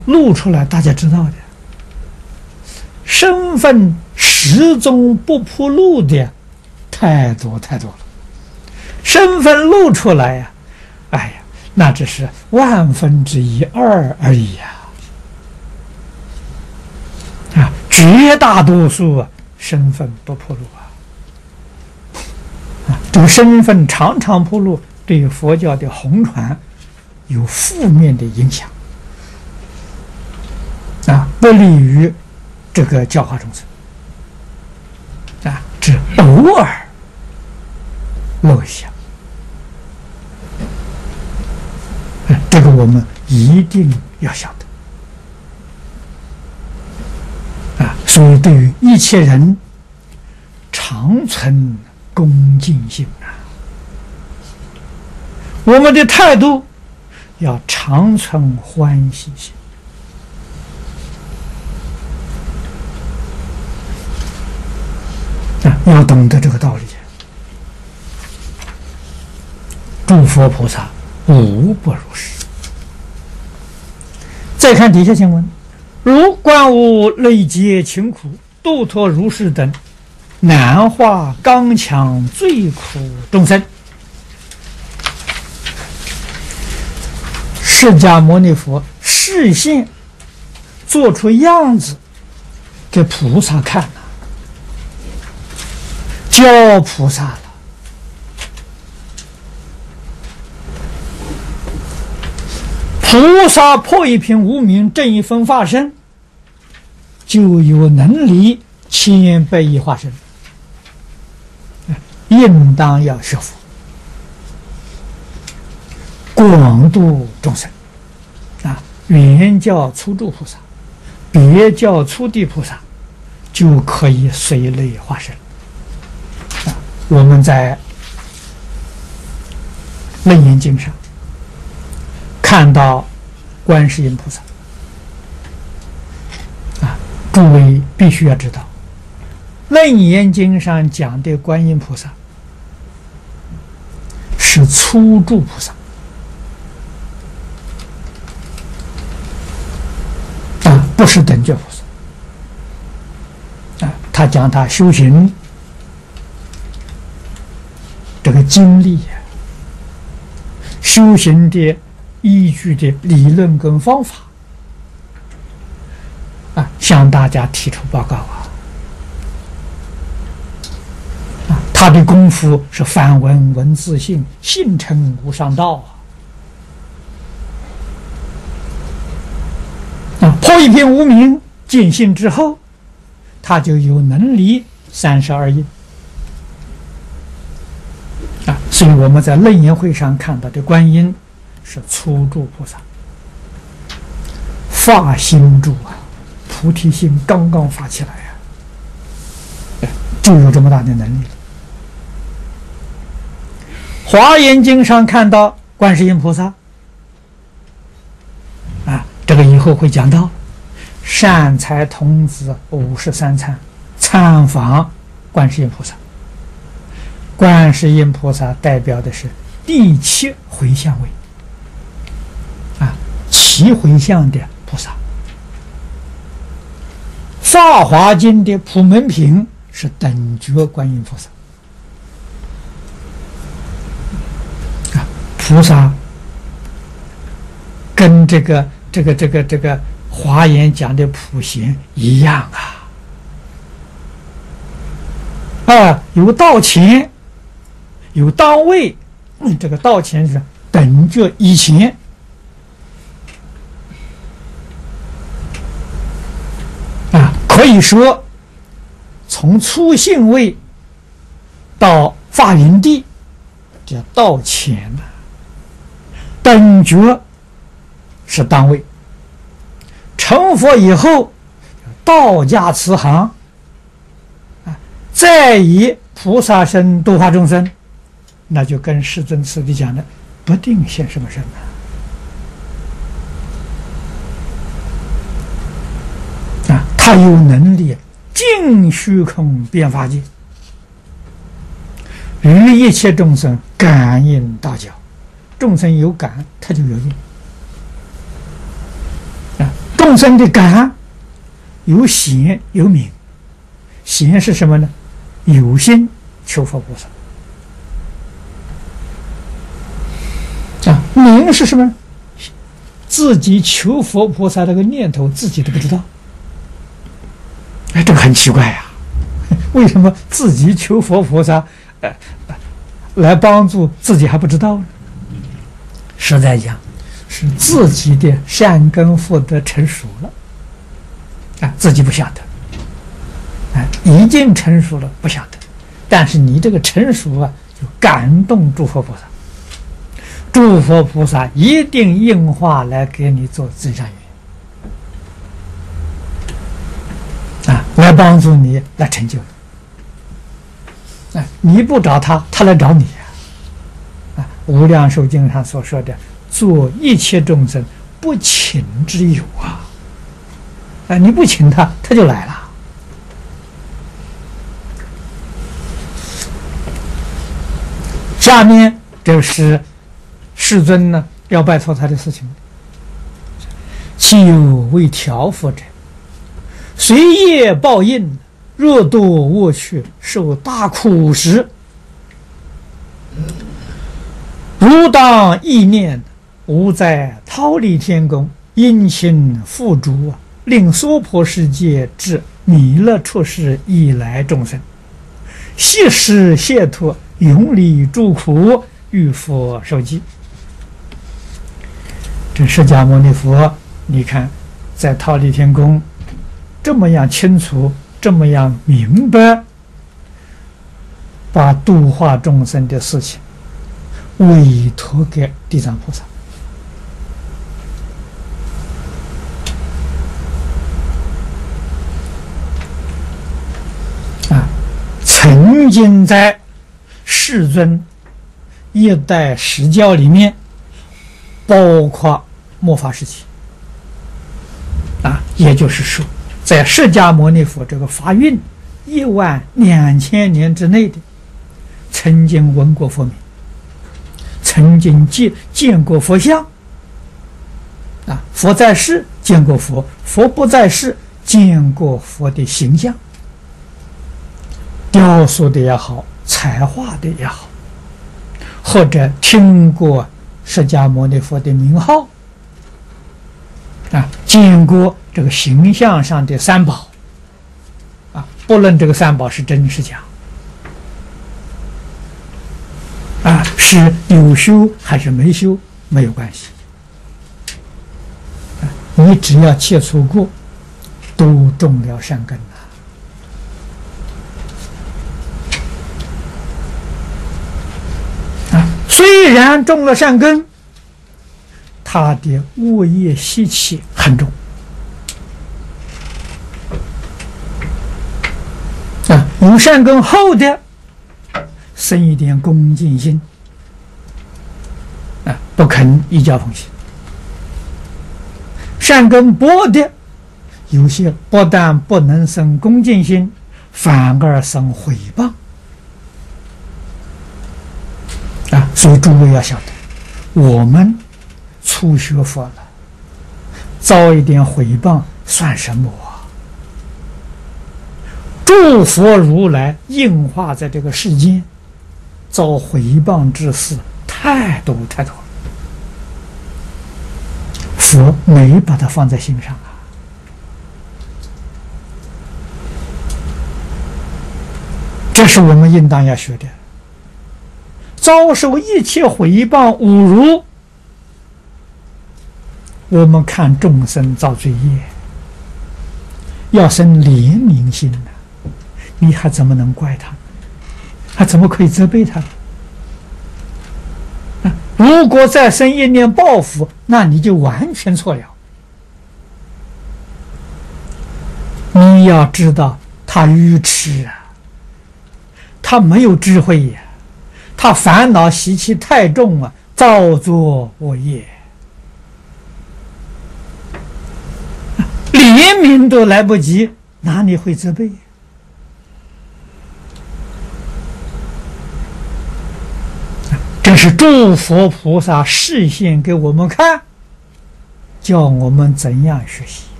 露出来，大家知道的，身份始终不铺路的太多太多了。身份露出来呀，哎呀，那只是1/1000、2而已呀！绝大多数身份不铺路这个身份常常铺路，对佛教的弘传有负面的影响不利于这个教化众生只偶尔露一下，这个我们一定要晓得所以对于一切人常存恭敬心我们的态度要常存欢喜心要懂得这个道理。诸佛菩萨无不如是。再看底下经文，如观无累劫勤苦，度脱如是等难化刚强最苦众生。释迦牟尼佛示现做出样子给菩萨看教菩萨了。菩萨破一品无明，证一分化身，就有能力千百亿化身，应当要学佛，广度众生原教初住菩萨，别教初地菩萨，就可以随类化身。我们在楞严经上看到观世音菩萨诸位必须要知道，楞严经上讲的观音菩萨是初住菩萨不是等觉菩萨他讲他修行这个经历修行的依据的理论跟方法向大家提出报告他的功夫是梵文文字性，信成无上道破一品无明见性之后，他就有能离32因所以我们在楞严会上看到的观音是初住菩萨，发心住菩提心刚刚发起来就有这么大的能力了。华严经上看到观世音菩萨这个以后会讲到善财童子53参参访观世音菩萨，观世音菩萨代表的是第7回向位7回向的菩萨。法华经的普门品是等觉观音菩萨菩萨跟这个华严讲的普贤一样有道前有当位，这个道前是等觉以前可以说从初信位到法云地叫道前等觉是当位，成佛以后道家慈航再以菩萨身度化众生，那就跟世尊次第讲的不定现什么身他有能力尽虚空遍法界，与一切众生感应道交，众生有感他就有应众生的感有显有明，显是什么呢？有心求佛菩萨啊，明是什么？自己求佛菩萨这个念头自己都不知道。哎，这个很奇怪呀，为什么自己求佛菩萨来帮助自己还不知道呢？实在讲，是自己的善根福德成熟了啊，自己不晓得。已经成熟了，不晓得，但是你这个成熟啊，就感动诸佛菩萨，诸佛菩萨一定应化来给你做增上缘啊，来帮助你，来成就你啊！你不找他，他来找你啊！无量寿经上所说的，做一切众生不请之友啊！你不请他，他就来了。下面这是世尊呢要拜托他的事情。其有为调伏者，随业报应，若堕恶趣，受大苦时，如当意念，吾在忉利天宫，殷勤付诸，令娑婆世界至弥勒出世以来众生，悉施解脱，永离诸苦，欲佛受记。这释迦牟尼佛，你看在忉利天宫这么样清楚，这么样明白，把度化众生的事情委托给地藏菩萨啊，曾经在世尊一代十教里面，包括末法时期啊，也就是说，在释迦牟尼佛这个法运12000年之内的，曾经闻过佛名，曾经见过佛像啊，佛在世见过佛，佛不在世见过佛的形象，雕塑的也好，彩画的也好，或者听过释迦牟尼佛的名号啊，见过这个形象上的三宝啊，不论这个三宝是真是假啊，是有修还是没修没有关系啊，你只要接触过，都种了善根啊。虽然种了善根，他的恶业习气很重啊。有善根后的，生一点恭敬心啊，不肯依教奉行；善根薄的，有些不但不能生恭敬心，反而生毁谤啊。所以诸位要晓得，我们初学佛了，遭一点毁谤算什么啊？诸佛如来应化在这个世间，遭毁谤之事太多太多了，佛没把它放在心上啊。这是我们应当要学的。遭受一切毁谤侮辱，我们看众生造罪业，要生怜悯心呢，你还怎么能怪他？还怎么可以责备他？如果再生一念报复，那你就完全错了。你要知道，他愚痴啊，他没有智慧呀，他烦恼习气太重啊，造作恶业，怜悯都来不及，哪里会责备？这是诸佛菩萨示现给我们看，叫我们怎样学习。